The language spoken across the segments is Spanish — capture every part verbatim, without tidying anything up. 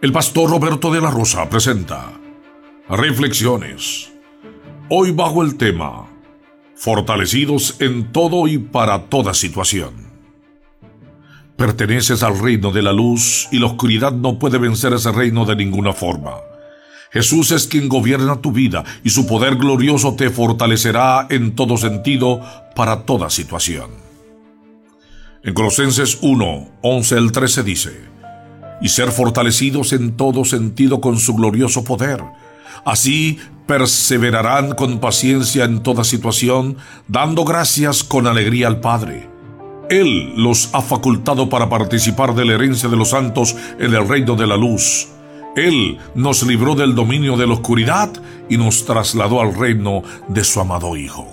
El pastor Roberto de la Rosa presenta Reflexiones. Hoy bajo el tema Fortalecidos en todo y para toda situación. Perteneces al reino de la luz y la oscuridad no puede vencer ese reino de ninguna forma. Jesús es quien gobierna tu vida y su poder glorioso te fortalecerá en todo sentido para toda situación. En Colosenses uno, once al trece dice: y ser fortalecidos en todo sentido con su glorioso poder. Así perseverarán con paciencia en toda situación, dando gracias con alegría al Padre. Él los ha facultado para participar de la herencia de los santos en el reino de la luz. Él nos libró del dominio de la oscuridad y nos trasladó al reino de su amado Hijo.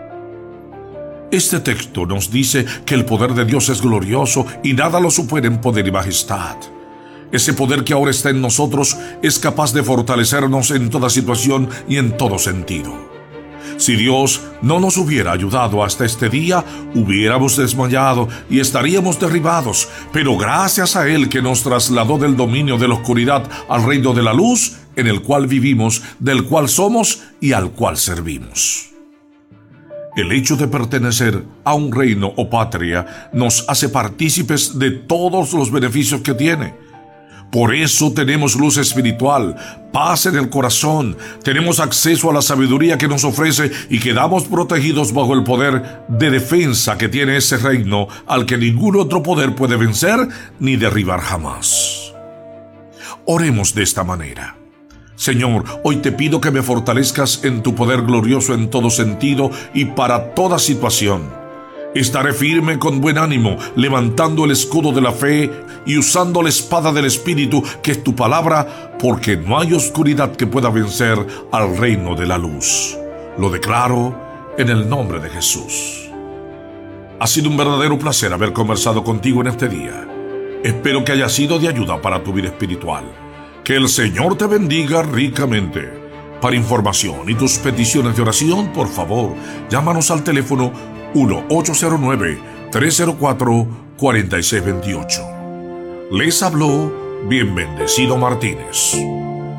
Este texto nos dice que el poder de Dios es glorioso y nada lo supera en poder y majestad. Ese poder que ahora está en nosotros es capaz de fortalecernos en toda situación y en todo sentido. Si Dios no nos hubiera ayudado hasta este día, hubiéramos desmayado y estaríamos derribados, pero gracias a Él que nos trasladó del dominio de la oscuridad al reino de la luz, en el cual vivimos, del cual somos y al cual servimos. El hecho de pertenecer a un reino o patria nos hace partícipes de todos los beneficios que tiene. Por eso tenemos luz espiritual, paz en el corazón, tenemos acceso a la sabiduría que nos ofrece y quedamos protegidos bajo el poder de defensa que tiene ese reino al que ningún otro poder puede vencer ni derribar jamás. Oremos de esta manera. Señor, hoy te pido que me fortalezcas en tu poder glorioso en todo sentido y para toda situación. Estaré firme con buen ánimo, levantando el escudo de la fe y usando la espada del Espíritu, que es tu palabra, porque no hay oscuridad que pueda vencer al reino de la luz. Lo declaro en el nombre de Jesús. Ha sido un verdadero placer haber conversado contigo en este día. Espero que haya sido de ayuda para tu vida espiritual. Que el Señor te bendiga ricamente. Para información y tus peticiones de oración, por favor, llámanos al teléfono uno ocho cero nueve, tres cero cuatro, cuatro seis dos ocho. Les habló Bien Bendecido Martínez.